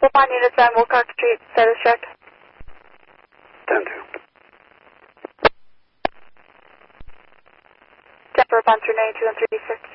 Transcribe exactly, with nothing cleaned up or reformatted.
Wilmot units on Wilcox Street, status check. ten two. Denver, one three nine two one three six.